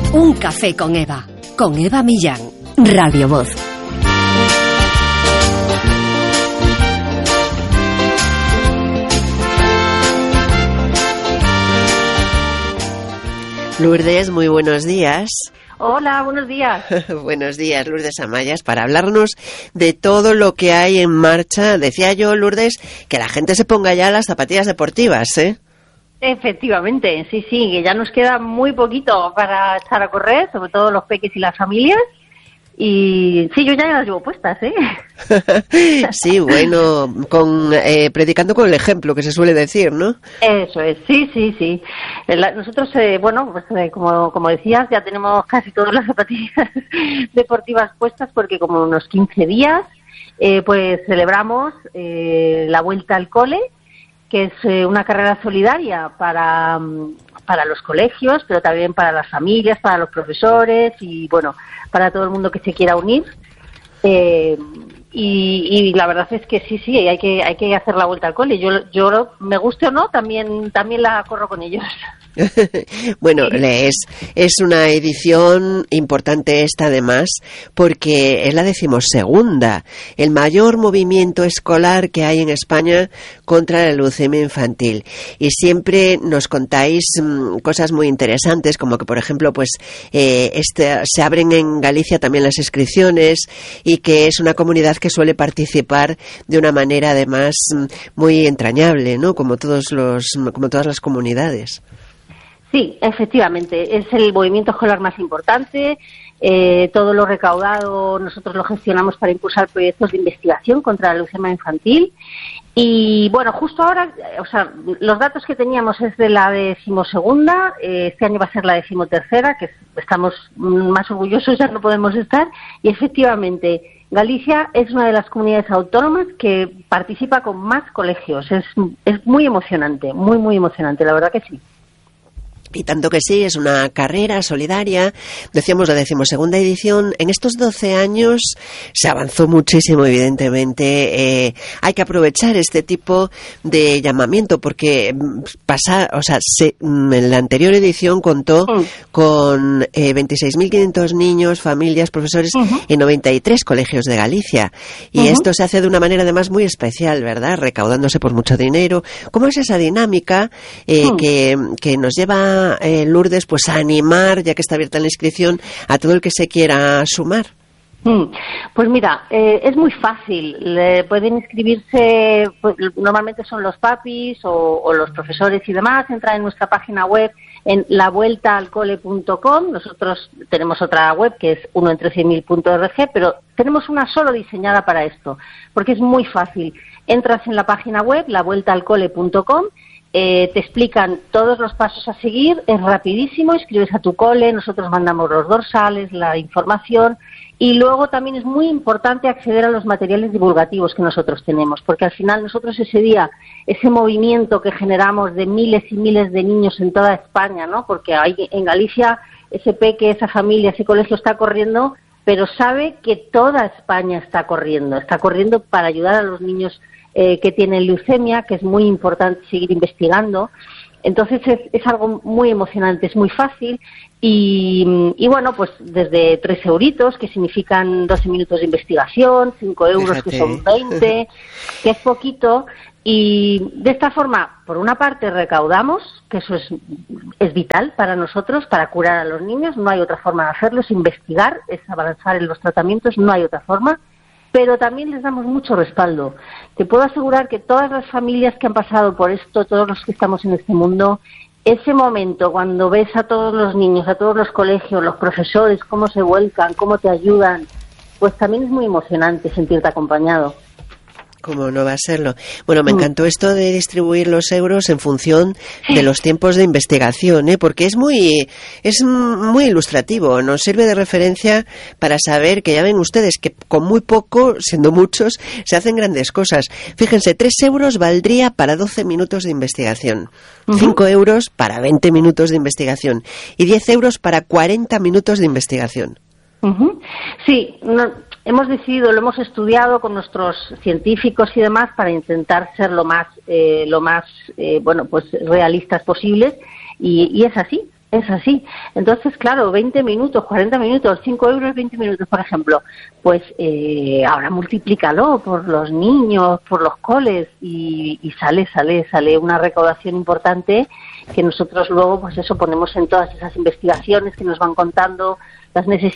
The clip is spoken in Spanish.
Un café con Eva Millán, Radio Voz. Lourdes, muy buenos días. Hola, buenos días. Buenos días, Lourdes Amayas, para hablarnos de todo lo que hay en marcha. Decía yo, Lourdes, que la gente se ponga ya las zapatillas deportivas, ¿eh? Efectivamente, sí, que ya nos queda muy poquito para echar a correr, sobre todo los peques y las familias. Y sí, yo ya las llevo puestas, ¿eh? Sí, bueno, predicando con el ejemplo, que se suele decir, ¿no? Eso es, sí. Nosotros, como decías, ya tenemos casi todas las zapatillas deportivas puestas, porque como unos 15 días, pues celebramos la Vuelta al Cole, que es una carrera solidaria para los colegios, pero también para las familias, para los profesores y, bueno, para todo el mundo que se quiera unir. Y la verdad es que sí, hay que hacer la Vuelta al Cole. Yo me guste o no, también la corro con ellos. Bueno, es una edición importante esta, además, porque es la 12ª, el mayor movimiento escolar que hay en España contra la leucemia infantil. Y siempre nos contáis cosas muy interesantes, como que, por ejemplo, pues se abren en Galicia también las inscripciones, y que es una comunidad que suele participar de una manera, además, muy entrañable, ¿no? Como todas las comunidades. Sí, efectivamente, es el movimiento escolar más importante. Todo lo recaudado nosotros lo gestionamos para impulsar proyectos de investigación contra la leucemia infantil. Y bueno, justo ahora, los datos que teníamos es de la 12ª, este año va a ser la 13ª, que estamos más orgullosos, ya no podemos estar. Y efectivamente, Galicia es una de las comunidades autónomas que participa con más colegios. Es muy emocionante, muy emocionante, la verdad que sí. Y tanto que sí, es una carrera solidaria. Decíamos la 12ª edición. En estos 12 años se avanzó muchísimo, evidentemente. Hay que aprovechar este tipo de llamamiento, porque en la anterior edición contó con 26.500 niños, familias, profesores en 93 colegios de Galicia. Y esto se hace de una manera además muy especial, ¿verdad? Recaudándose por mucho dinero. ¿Cómo es esa dinámica que nos lleva Lourdes, pues a animar, ya que está abierta la inscripción, a todo el que se quiera sumar? Pues mira, es muy fácil. Pueden inscribirse, pues, normalmente son los papis o los profesores y demás. Entran en nuestra página web en lavueltaalcole.com. Nosotros tenemos otra web que es unoentre100.000.org, pero tenemos una solo diseñada para esto, porque es muy fácil. Entras en la página web lavueltaalcole.com. Te explican todos los pasos a seguir, es rapidísimo, escribes a tu cole, nosotros mandamos los dorsales, la información, y luego también es muy importante acceder a los materiales divulgativos que nosotros tenemos, porque al final nosotros ese día, ese movimiento que generamos de miles y miles de niños en toda España, ¿no? Porque hay en Galicia ese peque, esa familia, ese colegio está corriendo, pero sabe que toda España está corriendo para ayudar a los niños que tienen leucemia, que es muy importante seguir investigando. Entonces es algo muy emocionante, es muy fácil y bueno, pues desde 3 euritos, que significan 12 minutos de investigación, 5 euros, fíjate, que son 20, que es poquito. Y de esta forma, por una parte, recaudamos, que eso es vital para nosotros, para curar a los niños. No hay otra forma de hacerlo, es investigar, es avanzar en los tratamientos, no hay otra forma. Pero también les damos mucho respaldo. Te puedo asegurar que todas las familias que han pasado por esto, todos los que estamos en este mundo, ese momento cuando ves a todos los niños, a todos los colegios, los profesores, cómo se vuelcan, cómo te ayudan, pues también es muy emocionante sentirte acompañado. ¿Cómo no va a serlo? Bueno, me encantó esto de distribuir los euros en función de los tiempos de investigación, porque es muy ilustrativo, nos sirve de referencia para saber que ya ven ustedes que con muy poco, siendo muchos, se hacen grandes cosas. Fíjense, 3 euros valdría para 12 minutos de investigación, 5 euros para 20 minutos de investigación y 10 euros para 40 minutos de investigación. Sí, hemos decidido, lo hemos estudiado con nuestros científicos y demás para intentar ser lo más realistas posibles y es así. Es así. Entonces, claro, 20 minutos, 40 minutos, 5 euros, 20 minutos, por ejemplo. Pues ahora multiplícalo por los niños, por los coles y sale una recaudación importante que nosotros luego, pues eso, ponemos en todas esas investigaciones que nos van contando las necesidades